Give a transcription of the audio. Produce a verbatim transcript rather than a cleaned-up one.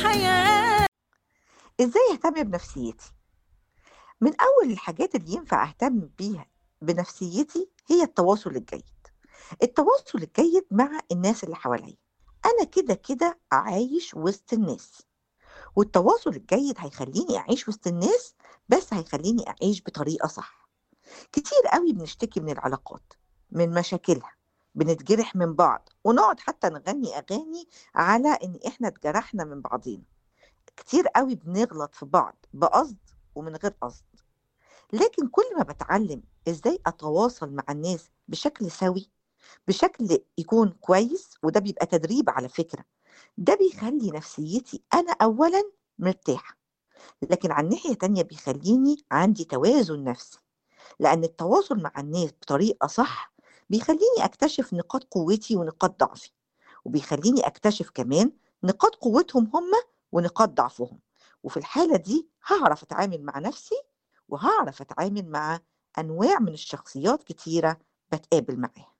الحياة. إزاي أهتم بنفسيتي؟ من أول الحاجات اللي ينفع أهتم بيها بنفسيتي هي التواصل الجيد. التواصل الجيد مع الناس اللي حواليا. أنا كده كده عايش وسط الناس، والتواصل الجيد هيخليني أعيش وسط الناس، بس هيخليني أعيش بطريقة صح. كتير قوي بنشتكي من العلاقات، من مشاكلها، بنتجرح من بعض ونقعد حتى نغني أغاني على إن إحنا اتجرحنا من بعضينا. كتير قوي بنغلط في بعض بقصد ومن غير قصد. لكن كل ما باتعلم إزاي أتواصل مع الناس بشكل سَوِي، بشكل يكون كويس، وده بيبقى تدريب على فكرة، ده بيخلّي نفسيتي أنا أولًا مرتاحة، لكن على الناحية تانية بيخلّيني عندي توازن نفسي، لأن التواصل مع الناس بطريقة صح بيخلّيني أكتشف نقاط قوتي ونقاط ضعفي، وبيخلّيني أكتشف كمان نقاط قوتهم هم ونقاط ضعفهم، وفي الحالة دي هاعرف أتعامل مع نفسي، وهاعرف أتعامل مع أنواع من الشخصيات كتيرة باتقابل معاها.